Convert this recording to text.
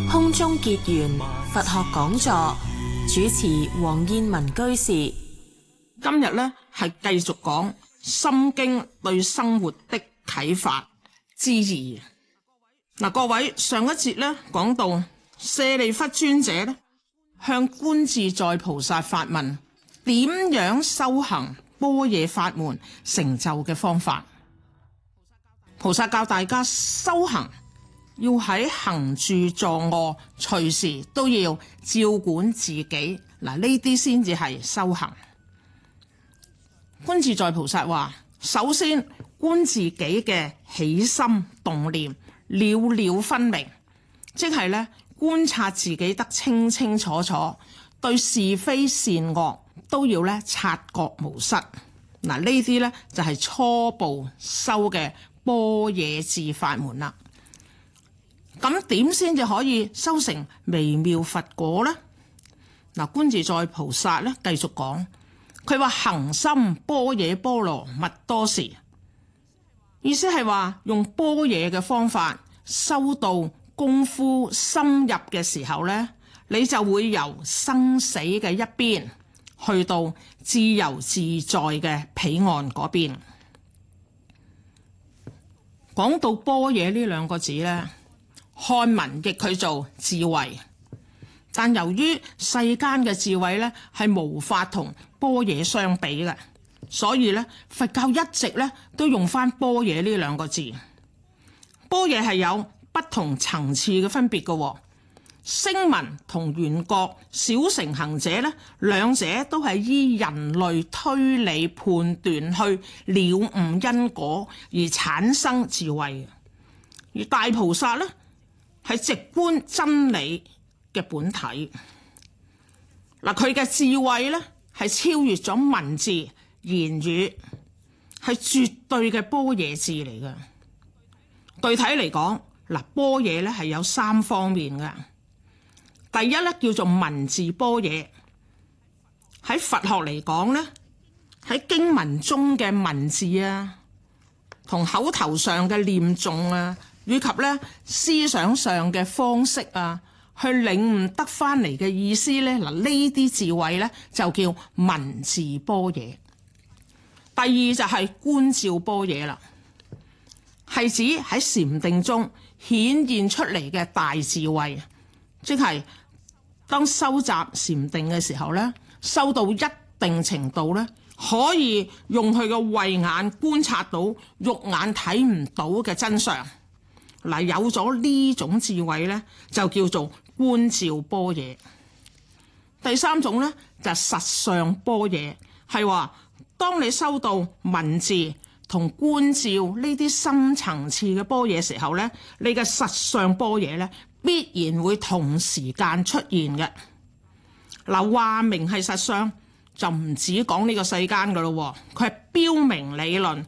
空中結緣佛學講座，主持黃燕文居士。 今日呢係繼續講《心經》對生活的啟發之二。各位，上一節呢講到舍利弗尊者呢向觀自在菩薩發問，點樣修行般若法門成就嘅方法。菩薩教大家修行要喺行住坐臥隨時都要照管自己，呢啲先至係修行。觀自在菩薩話，首先觀自己嘅起心動念了了分明，即係咧觀察自己得清清楚楚，對是非善惡都要咧察覺無失。呢啲咧就係初步修嘅般若智法門啦。咁點先至可以修成微妙佛果呢？觀自在菩薩咧繼續講，佢話行深般若波羅蜜多時，意思係話用般若嘅方法修到功夫深入嘅時候呢，你就會由生死嘅一邊去到自由自在嘅彼岸嗰邊。講到般若呢兩個字呢，漢文譯佢做智慧，但由於世間嘅智慧呢係無法同般若相比嘅，所以呢佛教一直呢都用翻般若呢兩個字。般若係有不同層次嘅分別嘅，聲聞同緣覺小乘行者呢，兩者都係依人類推理判斷去了悟因果而產生智慧，而大菩薩呢係直觀真理嘅本體。佢嘅智慧呢係超越咗文字言語，係絕對嘅般若智嚟嘅。具體嚟講，般若呢係有三方面嘅。第一呢叫做文字般若，喺佛學嚟講呢，喺經文中嘅文字啊，同口頭上嘅念誦啊，以及咧思想上嘅方式啊，去領悟得翻嚟嘅意思咧，呢啲智慧咧就叫文字般若。第二就係觀照般若啦，係指喺禪定中顯現出嚟嘅大智慧，即係當收集禪定嘅時候咧，收到一定程度咧，可以用佢嘅慧眼觀察到肉眼睇唔到嘅真相。有咗呢種智慧咧，就叫做觀照般若。第三種咧就係實相般若，係話當你收到文字同觀照呢啲深層次嘅般若時候咧，你嘅實相般若咧必然會同時間出現嘅。話明係實相就唔止講呢個世間噶咯，佢係標明理論